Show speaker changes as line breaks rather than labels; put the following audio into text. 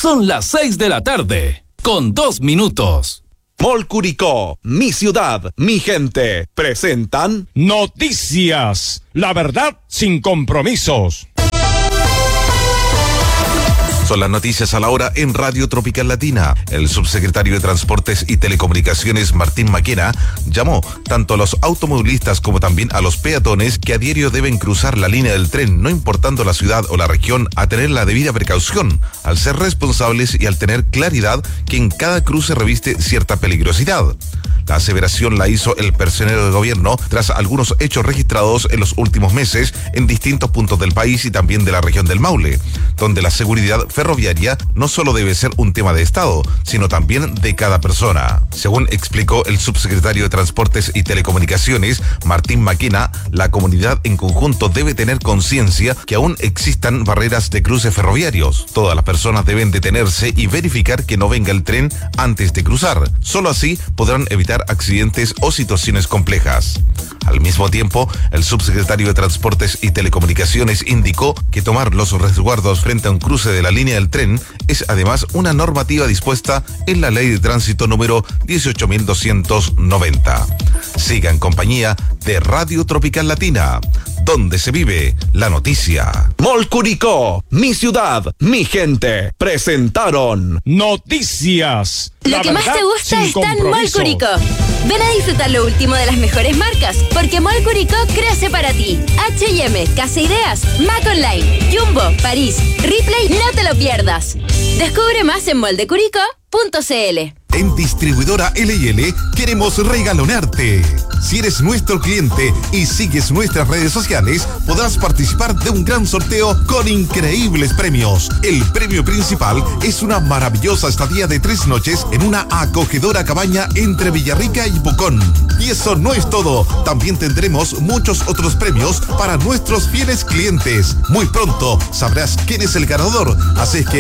Son las 6 de la tarde, con 2 minutos.
Mall Curicó, mi ciudad, mi gente, presentan
Noticias, la verdad sin compromisos.
Son las noticias a la hora en Radio Tropical Latina. El subsecretario de Transportes y Telecomunicaciones, Martín Maquena, llamó tanto a los automovilistas como también a los peatones que a diario deben cruzar la línea del tren, no importando la ciudad o la región, a tener la debida precaución, al ser responsables y al tener claridad que en cada cruce reviste cierta peligrosidad. La aseveración la hizo el personero del gobierno tras algunos hechos registrados en los últimos meses en distintos puntos del país y también de la región del Maule, donde la seguridad ferroviaria no solo debe ser un tema de Estado, sino también de cada persona. Según explicó el subsecretario de Transportes y Telecomunicaciones, Martín Maquena, la comunidad en conjunto debe tener conciencia que aún existan barreras de cruces ferroviarios. Todas las personas deben detenerse y verificar que no venga el tren antes de cruzar. Solo así podrán evitar accidentes o situaciones complejas. Al mismo tiempo, el subsecretario de Transportes y Telecomunicaciones indicó que tomar los resguardos frente a un cruce de la línea del tren es además una normativa dispuesta en la Ley de Tránsito número 18.290. Siga en compañía de Radio Tropical Latina, donde se vive la noticia.
Mall Curicó, mi ciudad, mi gente, presentaron
Noticias.
Lo que más te gusta está en Mall Curicó. Ven a disfrutar lo último de las mejores marcas, porque Mall Curicó crece para ti. H&M, Casa Ideas, Mac Online, Jumbo, París, Ripley, no te lo pierdas. Descubre más en moldecuricó.cl.
En Distribuidora L&L queremos regalonearte. Si eres nuestro cliente y sigues nuestras redes sociales, podrás participar de un gran sorteo con increíbles premios. El premio principal es una maravillosa estadía de 3 noches en una acogedora cabaña entre Villarrica y Pucón. Y eso no es todo. También tendremos muchos otros premios para nuestros fieles clientes. Muy pronto sabrás quién es el ganador. Así que